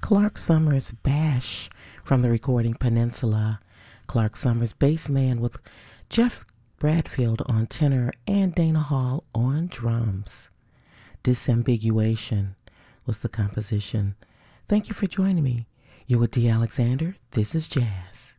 Clark Summers' Bash from the recording Peninsula. Clark Summers bass man with Jeff Bradfield on tenor and Dana Hall on drums. Disambiguation was the composition. Thank you for joining me. You're with D. Alexander. This is Jazz.